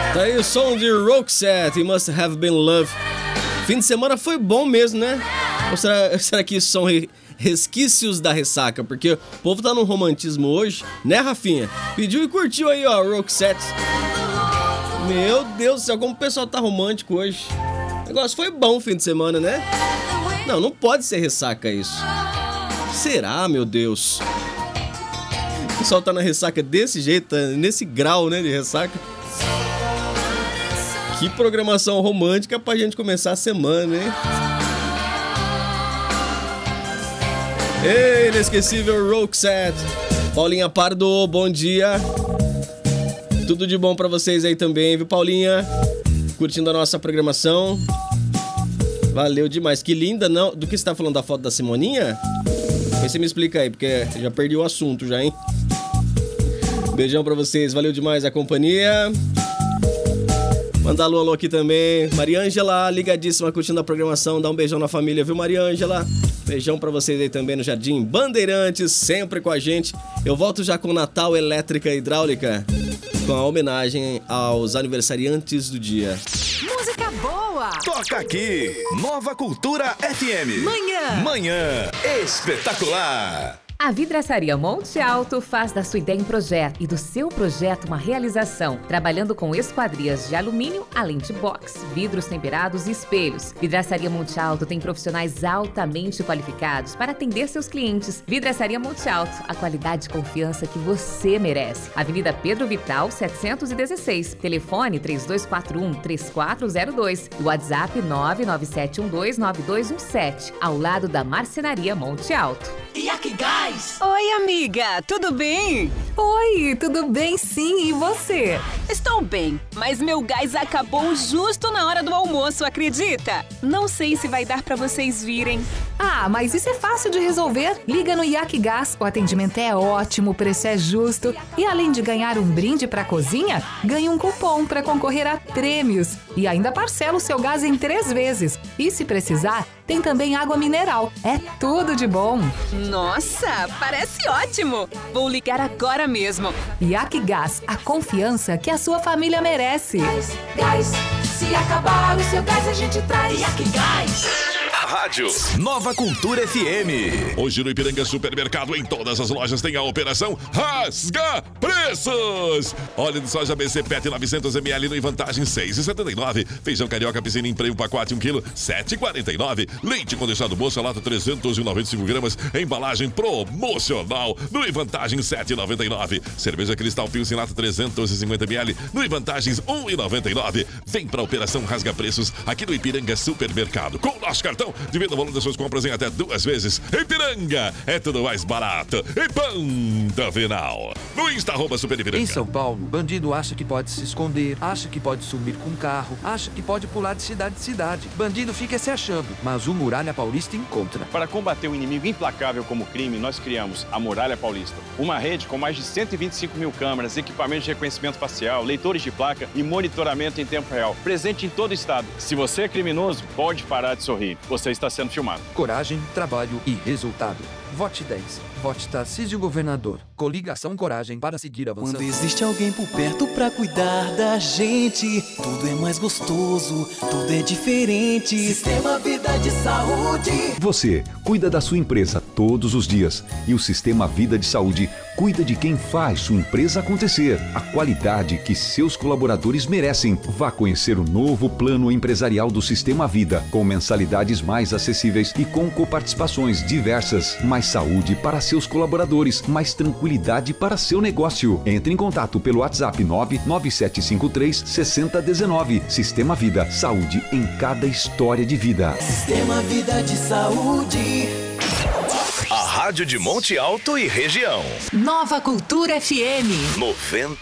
Tá aí o som de Roxette e Must Have Been Love. Fim de semana foi bom mesmo, né? Ou será que isso são resquícios da ressaca? Porque o povo tá num romantismo hoje, né, Rafinha? Pediu e curtiu aí, ó, Roxette. Meu Deus do céu, como o pessoal tá romântico hoje. O negócio foi bom o fim de semana, né? Não pode ser ressaca isso. Será, meu Deus? O pessoal tá na ressaca desse jeito, nesse grau, né, de ressaca. Que programação romântica pra gente começar a semana, hein? Ei, inesquecível Roxette. Paulinha Pardo, bom dia. Tudo de bom pra vocês aí também, viu, Paulinha? Curtindo a nossa programação. Valeu demais. Que linda, não? Do que você tá falando, da foto da Simoninha? Aí você me explica aí, porque já perdi o assunto já, hein? Beijão pra vocês, valeu demais a companhia. Mandar alô aqui também. Mariângela, ligadíssima, curtindo a programação. Dá um beijão na família, viu, Mariângela? Beijão pra vocês aí também no Jardim Bandeirantes, sempre com a gente. Eu volto já com Natal Elétrica Hidráulica, com a homenagem aos aniversariantes do dia. Música boa! Toca aqui, Nova Cultura FM. Manhã espetacular. A Vidraçaria Monte Alto faz da sua ideia um projeto e do seu projeto uma realização, trabalhando com esquadrias de alumínio, além de box, vidros temperados e espelhos. Vidraçaria Monte Alto tem profissionais altamente qualificados para atender seus clientes. Vidraçaria Monte Alto, a qualidade e confiança que você merece. Avenida Pedro Vital, 716. Telefone 3241-3402. WhatsApp 997129217, ao lado da Marcenaria Monte Alto. Yakigás! Oi, amiga, tudo bem? Oi, tudo bem sim, e você? Estou bem, mas meu gás acabou justo na hora do almoço, acredita? Não sei se vai dar pra vocês virem. Ah, mas isso é fácil de resolver. Liga no Yakigás, o atendimento é ótimo, o preço é justo. E além de ganhar um brinde pra cozinha, ganha um cupom pra concorrer a prêmios. E ainda parcela o seu gás em 3 vezes. E se precisar, tem também água mineral. É tudo de bom. Nossa, parece ótimo. Vou ligar agora mesmo. Yakigás, a confiança que a sua família merece. Gás, se acabar o seu gás a gente traz. Yakigás. Rádio Nova Cultura FM. Hoje no Ipiranga Supermercado, em todas as lojas, tem a operação Rasga Preços. Óleo de soja BC PET 900ml no Vantagem 6,79. Feijão carioca piscina em prêmio pacote 1 kg 7,49. Leite condensado moça lata 395 gramas. Embalagem promocional no Vantagem 7,99. Cerveja Cristal Pilsen lata 350ml no Vantagens 1,99. Vem pra operação Rasga Preços aqui no Ipiranga Supermercado. Com o nosso cartão, divida o valor das suas compras em até 2 vezes. Ipiranga é tudo mais barato. E ponto final. No Insta, @SuperIpiranga. Em São Paulo, bandido acha que pode se esconder, acha que pode sumir com um carro, acha que pode pular de cidade em cidade. Bandido fica se achando, mas o Muralha Paulista encontra. Para combater um inimigo implacável como o crime, nós criamos a Muralha Paulista. Uma rede com mais de 125 mil câmeras, equipamentos de reconhecimento facial, leitores de placa e monitoramento em tempo real. Presente em todo o estado. Se você é criminoso, pode parar de sorrir. Você está sendo filmado. Coragem, trabalho e resultado. Vote 10. Vote Tarcísio Governador. Coligação Coragem para seguir avançando. Quando existe alguém por perto pra cuidar da gente, tudo é mais gostoso, tudo é diferente. Sistema Vida de Saúde. Você cuida da sua empresa todos os dias e o Sistema Vida de Saúde cuida de quem faz sua empresa acontecer. A qualidade que seus colaboradores merecem. Vá conhecer o novo plano empresarial do Sistema Vida, com mensalidades mais acessíveis e com coparticipações diversas. Mais saúde para seus colaboradores, mais tranquilidade para seu negócio. Entre em contato pelo WhatsApp 99753-6019. Sistema Vida, saúde em cada história de vida. Sistema Vida de Saúde. A Rádio de Monte Alto e região. Nova Cultura FM 90.